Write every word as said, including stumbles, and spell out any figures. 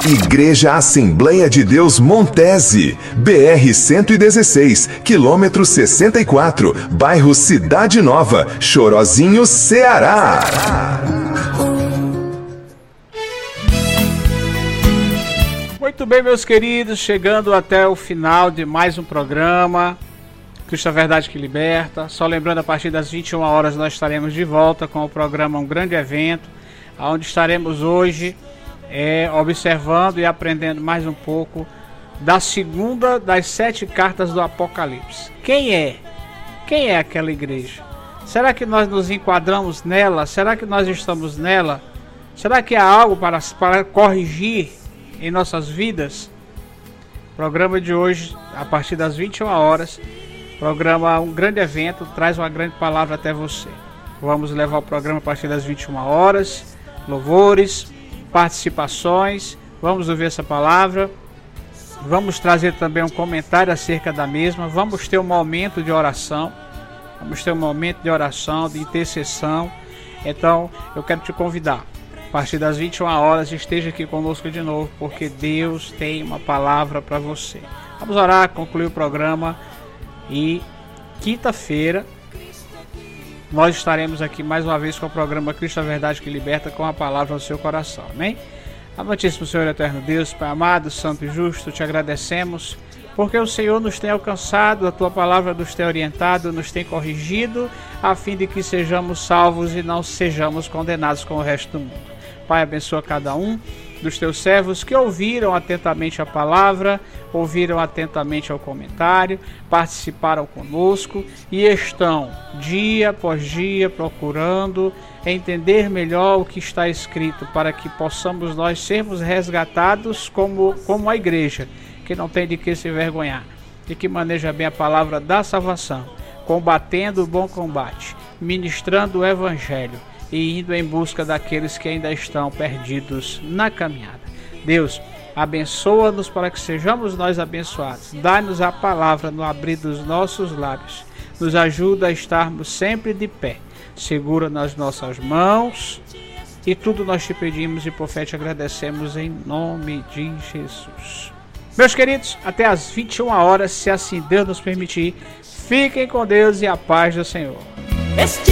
Igreja Assembleia de Deus Montese, B R cento e dezesseis, quilômetro sessenta e quatro, bairro Cidade Nova, Chorozinho, Ceará. Muito bem, meus queridos, chegando até o final de mais um programa Cristo é a Verdade que Liberta. Só lembrando, a partir das vinte e uma horas nós estaremos de volta com o programa Um Grande Evento, onde estaremos hoje é, observando e aprendendo mais um pouco da segunda das sete cartas do Apocalipse. Quem é? Quem é aquela igreja? Será que nós nos enquadramos nela? Será que nós estamos nela? Será que há algo para, para corrigir em nossas vidas? Programa de hoje, a partir das vinte e uma horas, programa Um Grande Evento, traz uma grande palavra até você. Vamos levar o programa a partir das vinte e uma horas, louvores, participações, vamos ouvir essa palavra, vamos trazer também um comentário acerca da mesma, vamos ter um momento de oração, vamos ter um momento de oração, de intercessão. Então eu quero te convidar, a partir das vinte e uma horas, esteja aqui conosco de novo, porque Deus tem uma palavra para você. Vamos orar, concluir o programa e quinta-feira nós estaremos aqui mais uma vez com o programa Cristo é a Verdade que Liberta, com a palavra no seu coração, amém? Amantíssimo Senhor eterno Deus, Pai amado, santo e justo, te agradecemos porque o Senhor nos tem alcançado, a tua palavra nos tem orientado, nos tem corrigido, a fim de que sejamos salvos e não sejamos condenados com o resto do mundo. Pai, abençoa cada um dos teus servos que ouviram atentamente a palavra, ouviram atentamente ao comentário, participaram conosco e estão dia após dia procurando entender melhor o que está escrito, para que possamos nós sermos resgatados como, como a igreja, que não tem de que se envergonhar e que maneja bem a palavra da salvação, combatendo o bom combate, ministrando o evangelho e indo em busca daqueles que ainda estão perdidos na caminhada. Deus, abençoa-nos para que sejamos nós abençoados. Dá-nos a palavra no abrir dos nossos lábios. Nos ajuda a estarmos sempre de pé. Segura nas nossas mãos. E tudo nós te pedimos e por fé te agradecemos em nome de Jesus. Meus queridos, até às vinte e uma horas, se assim Deus nos permitir. Fiquem com Deus e a paz do Senhor. Este